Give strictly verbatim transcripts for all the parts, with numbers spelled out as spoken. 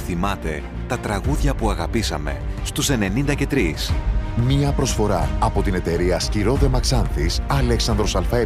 θυμάται τα τραγούδια που αγαπήσαμε στους ενενήντα και τρία. Μία προσφορά από την εταιρεία Σκυρόδεμα Ξάνθης Αλέξανδρος ΑΕ.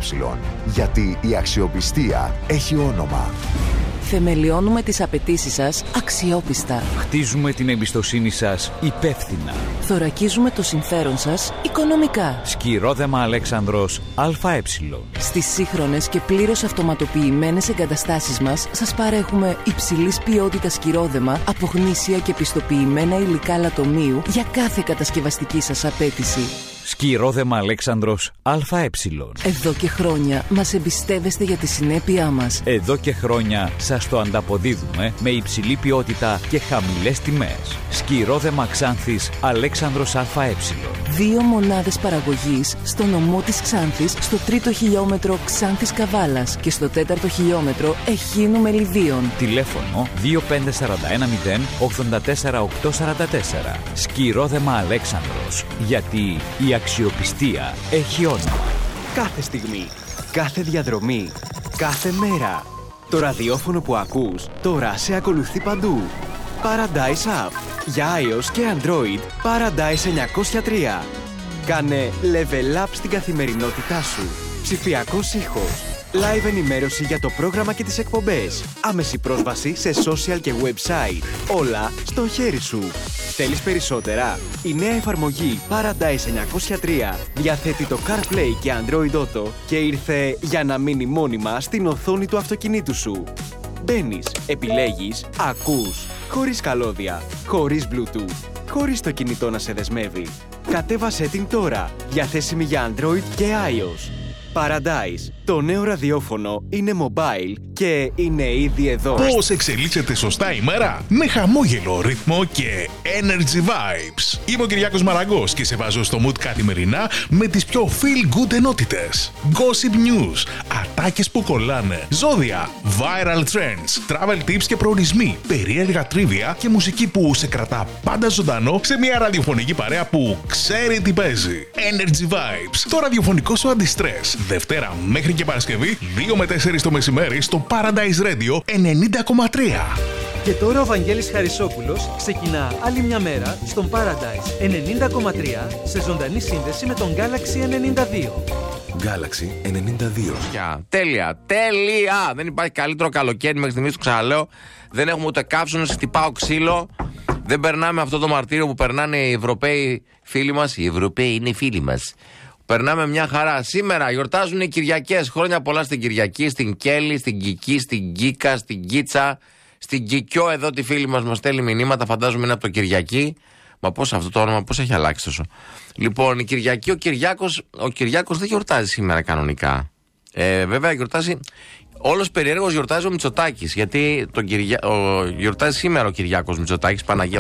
Γιατί η αξιοπιστία έχει όνομα. Θεμελιώνουμε τις απαιτήσεις σας αξιόπιστα. Χτίζουμε την εμπιστοσύνη σας υπεύθυνα. Θωρακίζουμε το συμφέρον σας οικονομικά. Σκυρόδεμα Αλέξανδρος ΑΕ. Στις σύγχρονες και πλήρως αυτοματοποιημένες εγκαταστάσεις μας σας παρέχουμε υψηλής ποιότητας σκυρόδεμα από γνήσια και πιστοποιημένα υλικά λατομείου για κάθε κατασκευαστική σας απέτηση. Σκυρόδεμα Αλέξανδρος ΑΕ. Εδώ και χρόνια μας εμπιστεύεστε για τη συνέπειά μας. Εδώ και χρόνια σας το ανταποδίδουμε με υψηλή ποιότητα και χαμηλές τιμές. Σκυρόδεμα Ξάνθης Αλέξανδρος ΑΕ. Δύο μονάδες παραγωγής στο νομό της Ξάνθης, στο τρίτο χιλιόμετρο Ξάνθης Καβάλας και στο τέταρτο χιλιόμετρο Εχίνου Μελιδίων. Τηλέφωνο δύο πέντε τέσσερα ένα μηδέν ογδόντα τέσσερα οκτακόσια σαράντα τέσσερα. Σκυρόδεμα Αλέξανδρος. Γιατί η αξιοπιστία έχει όνομα. Κάθε στιγμή, κάθε διαδρομή, κάθε μέρα. Το ραδιόφωνο που ακούς τώρα σε ακολουθεί παντού. Paradise App. Για iOS και Android, Paradise εννιακόσια τρία. Κάνε level up στην καθημερινότητά σου. Ψηφιακός ήχος. Live ενημέρωση για το πρόγραμμα και τις εκπομπές. Άμεση πρόσβαση σε social και website. Όλα στο χέρι σου. Θέλεις περισσότερα? Η νέα εφαρμογή Paradise εννιακόσια τρία διαθέτει το CarPlay και Android Auto και ήρθε για να μείνει μόνιμα στην οθόνη του αυτοκινήτου σου. Μπαίνεις, επιλέγεις, ακούς, χωρίς καλώδια, χωρίς Bluetooth, χωρίς το κινητό να σε δεσμεύει. Κατέβασέ την τώρα, διαθέσιμη για Android και iOS. Paradise, το νέο ραδιόφωνο είναι mobile και είναι ήδη εδώ. Πώς εξελίσσεται σωστά η μέρα? Με χαμόγελο, ρυθμό και energy vibes. Είμαι ο Κυριάκος Μαραγκός και σε βάζω στο mood καθημερινά με τις πιο feel good ενότητες. Gossip news, ατάκες που κολλάνε, ζώδια, viral trends, travel tips και προορισμοί, περίεργα τρίβια και μουσική που σε κρατά πάντα ζωντανό σε μια ραδιοφωνική παρέα που ξέρει τι παίζει. Energy vibes, το ραδιοφωνικό σου αντιστρες. Δευτέρα μέχρι και Παρασκευή, δύο με τέσσερις το μεσημέρι στο Paradise Radio ενενήντα κόμμα τρία. Και τώρα ο Βαγγέλης Χαρισόπουλος ξεκινά άλλη μια μέρα στον Paradise ενενήντα κόμμα τρία σε ζωντανή σύνδεση με τον Galaxy ενενήντα δύο. Galaxy ενενήντα δύο. Τέλεια, τέλεια! Δεν υπάρχει καλύτερο καλοκαίρι μέχρι στιγμής, το ξαναλέω. Δεν έχουμε ούτε καύσωνες, χτυπάω ξύλο. Δεν περνάμε αυτό το μαρτύριο που περνάνε οι Ευρωπαίοι φίλοι μας. Οι Ευρωπαίοι είναι οι φίλοι μας. Περνάμε μια χαρά. Σήμερα γιορτάζουν οι Κυριακές. Χρόνια πολλά στην Κυριακή, στην Κέλλη, στην Κική, στην Κίκα, στην Κίτσα, στην Κικιό. Εδώ τη φίλη μας μας στέλνει μηνύματα. Φαντάζομαι είναι από το Κυριακή. Μα πώς αυτό το όνομα, πώς έχει αλλάξει τόσο. Λοιπόν, η Κυριακή, ο Κυριάκος, ο Κυριάκος δεν γιορτάζει σήμερα κανονικά. Ε, βέβαια γιορτάζει. Όλος περιέργως γιορτάζει ο Μητσοτάκης. Γιατί τον Κυρια... ο... γιορτάζει σήμερα ο Κυριάκος Μητσοτάκης. Παναγία.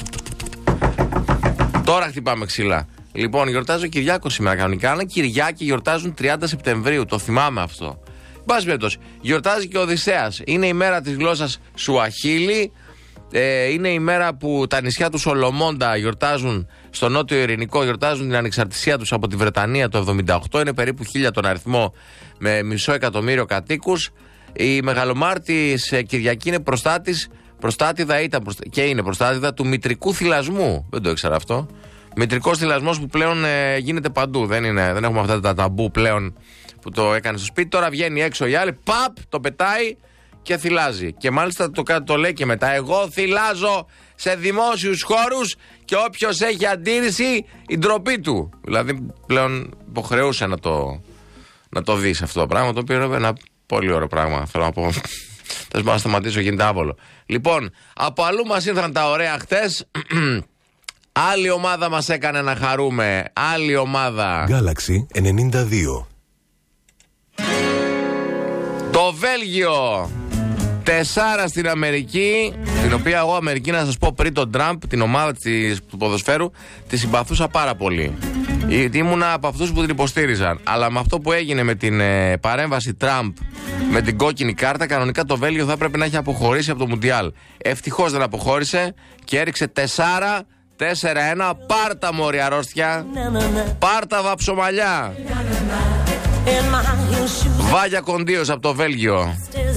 Τώρα χτυπάμε ξύλα. Λοιπόν, γιορτάζει ο Κυριάκος σήμερα κανονικά, αλλά Κυριάκοι γιορτάζουν τριάντα Σεπτεμβρίου. Το θυμάμαι αυτό. Μπας περιπτώσει, γιορτάζει και ο Οδυσσέας. Είναι η μέρα της γλώσσας Σουαχίλι. Ε, είναι η μέρα που τα νησιά του Σολομόντα γιορτάζουν, στο νότιο Ειρηνικό, γιορτάζουν την ανεξαρτησία τους από τη Βρετανία το εβδομήντα οκτώ. Είναι περίπου χίλια τον αριθμό, με μισό εκατομμύριο κατοίκους. Η Μεγαλομάρτης Κυριακή είναι προστάτης, προστάτηδα ήταν και είναι προστάτηδα του μητρικού θυλασμού. Δεν το ήξερα αυτό. Μητρικός θυλασμός που πλέον ε, γίνεται παντού. Δεν, είναι, δεν έχουμε αυτά τα ταμπού πλέον που το έκανε στο σπίτι. Τώρα βγαίνει έξω η άλλη, παπ, το πετάει και θυλάζει. Και μάλιστα το, το λέει και μετά. Εγώ θυλάζω σε δημόσιους χώρους και όποιος έχει αντίρρηση, η ντροπή του. Δηλαδή πλέον υποχρεούσε να το, να το δεις αυτό το πράγμα. Το οποίο είναι ένα πολύ ωραίο πράγμα. Θέλω να πω. Θα να σταματήσω, γίνεται άβολο. Λοιπόν, από αλλού μας ήρθαν τα ωραία χτες. Άλλη ομάδα μας έκανε να χαρούμε. Άλλη ομάδα. Galaxy ενενήντα δύο. Το Βέλγιο. Τεσσάρα στην Αμερική. Την οποία εγώ Αμερική, να σας πω, πριν τον Τραμπ, την ομάδα της, του ποδοσφαίρου, τη συμπαθούσα πάρα πολύ. Γιατί ήμουνα από αυτούς που την υποστήριζαν. Αλλά με αυτό που έγινε με την ε, παρέμβαση Τραμπ, με την κόκκινη κάρτα, κανονικά το Βέλγιο θα πρέπει να έχει αποχωρήσει από το Μουντιάλ. Ευτυχώς δεν αποχώρησε και έριξε τεσσάρα. τέσσερα ένα, πάρτα μωρή αρρώστια, πάρτα βαψομαλιά. Βάγια Κοντίος από το Βέλγιο.